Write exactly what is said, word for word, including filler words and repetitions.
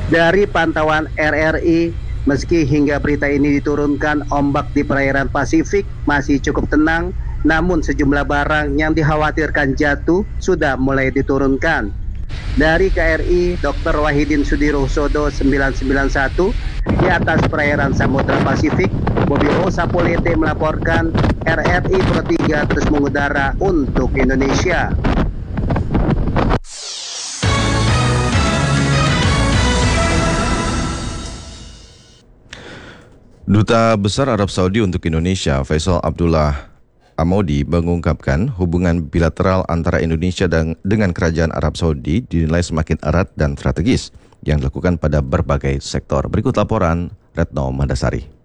Dari pantauan R R I, meski hingga berita ini diturunkan, ombak di perairan Pasifik masih cukup tenang, namun sejumlah barang yang dikhawatirkan jatuh sudah mulai diturunkan. Dari K R I, Doktor Wahidin Sudirohusodo sembilan sembilan satu, di atas perairan Samudra Pasifik, Bobi O Sapolete melaporkan R R I Pro tiga terus mengudara untuk Indonesia. Duta Besar Arab Saudi untuk Indonesia, Faisal Abdullah Amodi, mengungkapkan hubungan bilateral antara Indonesia dan dengan Kerajaan Arab Saudi dinilai semakin erat dan strategis yang dilakukan pada berbagai sektor. Berikut laporan Retno Mandasari.